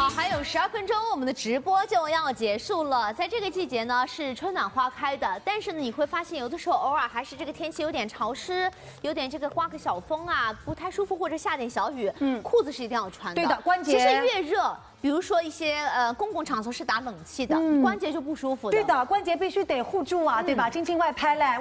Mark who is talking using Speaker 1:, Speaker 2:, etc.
Speaker 1: 好，还有12分钟，我们的直播就要结束了。在这个季节呢，是春暖花开的，但是呢，你会发现有的时候偶尔还是这个天气有点潮湿，有点这个刮个小风啊，不太舒服，或者下点小雨，裤子是一定要穿的。
Speaker 2: 对的，关节。
Speaker 1: 其实越热，比如说一些公共场所是打冷气的，关节就不舒服的。
Speaker 2: 对的，关节必须得护住啊，对吧？经外拍嘞。